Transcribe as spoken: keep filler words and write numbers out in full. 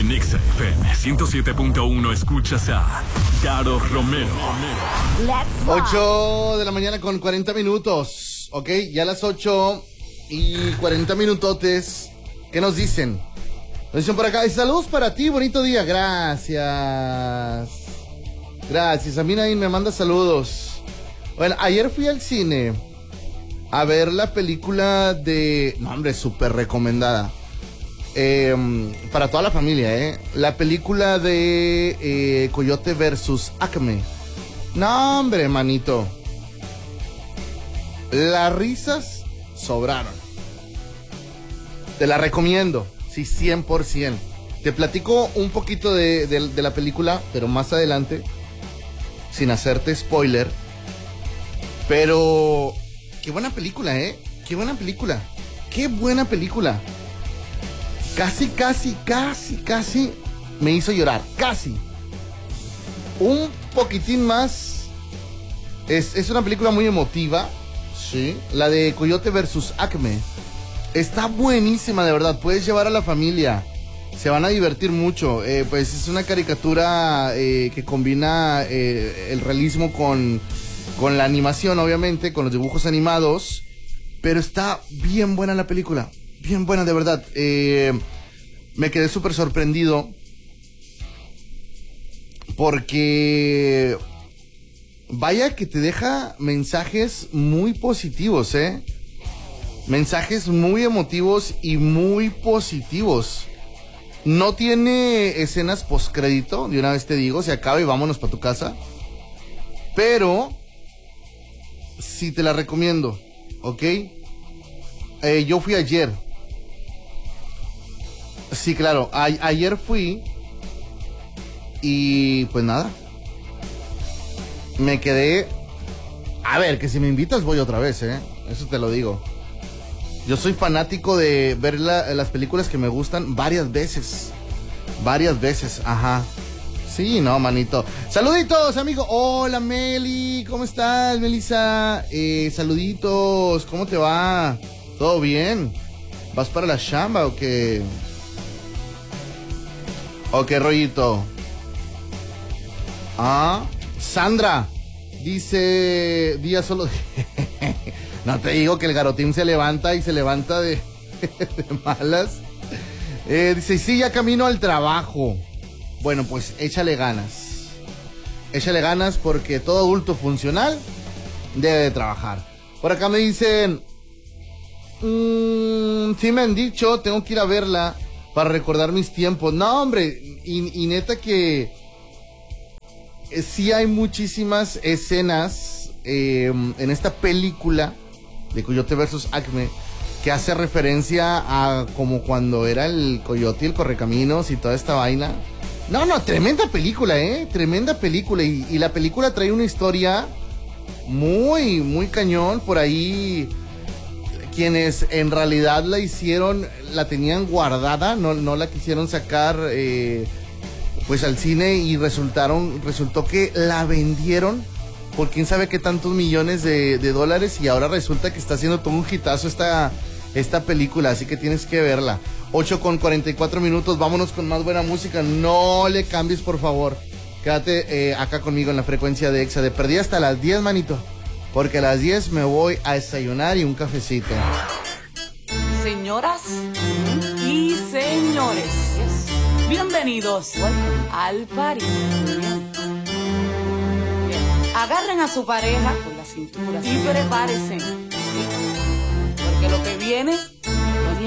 En Exa F M ciento siete punto uno escuchas a Caro Romero. ocho de la mañana con cuarenta minutos. Ok, ya las ocho y cuarenta minutotes. ¿Qué nos dicen? Nos dicen por acá. Saludos para ti, bonito día. Gracias. Gracias. A mí nadie me manda saludos. Bueno, ayer fui al cine a ver la película de... No, hombre, súper recomendada. Eh, para toda la familia, ¿eh? La película de eh, Coyote versus Acme. No, hombre, manito. Las risas sobraron. Te la recomiendo. Sí, cien por ciento. Te platico un poquito de, de, de la película, pero más adelante, sin hacerte spoiler. Pero... Qué buena película, ¿eh? Qué buena película. Qué buena película. Casi, casi, casi, casi me hizo llorar. Casi. Un poquitín más. Es, es una película muy emotiva. Sí. La de Coyote versus Acme. Está buenísima, de verdad. Puedes llevar a la familia. Se van a divertir mucho. Eh, pues es una caricatura eh, que combina eh, el realismo con, con la animación, obviamente, con los dibujos animados. Pero está bien buena la película. Bien buena, de verdad. Eh, me quedé súper sorprendido. Porque... Vaya que te deja mensajes muy positivos, ¿eh? Mensajes muy emotivos y muy positivos. No tiene escenas postcrédito, de una vez te digo, se acaba y vámonos para tu casa. Pero... Sí te la recomiendo, ¿ok? Eh, yo fui ayer. Sí, claro, a- ayer fui y pues nada, me quedé. A ver, que si me invitas voy otra vez, ¿eh? Eso te lo digo. Yo soy fanático de ver la, las películas que me gustan varias veces. Varias veces, ajá. Sí, no, manito. Saluditos, amigo. Hola, Meli. ¿Cómo estás, Melissa? Eh, saluditos. ¿Cómo te va? ¿Todo bien? ¿Vas para la chamba o qué? ¿O qué rollito? Ah, Sandra. Dice... Día solo... No te digo que el garotín se levanta y se levanta de, de malas. Eh, dice, sí, ya camino al trabajo. Bueno, pues échale ganas. Échale ganas porque todo adulto funcional debe de trabajar. Por acá me dicen... Mmm, sí me han dicho, tengo que ir a verla para recordar mis tiempos. No, hombre, y, y neta que... Eh, sí hay muchísimas escenas eh, en esta película de Coyote versus Acme que hace referencia a como cuando era el Coyote y el Correcaminos y toda esta vaina. No, no, tremenda película, eh, tremenda película. Y, y la película trae una historia muy, muy cañón. Por ahí, quienes en realidad la hicieron, la tenían guardada, no, no la quisieron sacar eh, pues al cine y resultaron, resultó que la vendieron por quién sabe qué tantos millones de, de dólares y ahora resulta que está haciendo todo un hitazo esta, esta película, así que tienes que verla. ocho con cuarenta y cuatro minutos, vámonos con más buena música, no le cambies por favor. Quédate eh, acá conmigo en la frecuencia de Exa, de perdida hasta las diez, manito, porque a las diez me voy a desayunar y un cafecito. Señoras y señores, bienvenidos al party. Agarren a su pareja con la cintura y prepárense, porque lo que viene